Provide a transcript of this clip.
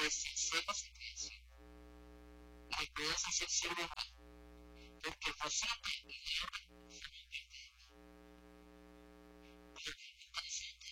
pues sepa su creación. Me puedes hacer ser de mí, porque vosotros